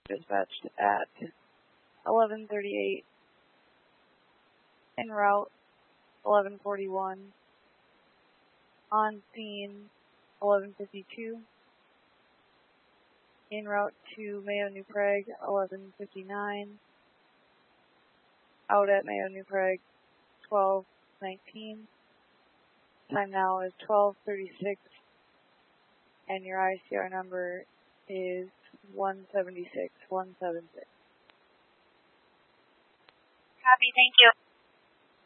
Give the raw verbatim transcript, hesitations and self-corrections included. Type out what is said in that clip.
dispatched at eleven thirty-eight, en route eleven forty-one, on scene eleven fifty-two, en route to Mayo New Prague eleven fifty-nine, out at Mayo New Prague twelve nineteen, time now is twelve thirty-six, and your I C R number is one seven six one seven six. Copy, thank you.